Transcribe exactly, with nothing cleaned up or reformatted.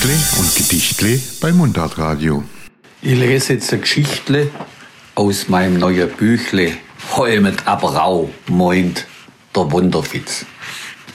Geschichtle und Gedichtle bei Mundartradio. Ich lese jetzt eine Geschichtle aus meinem neuen Büchle. Heu mit Abrau, meint der Wunderfitz.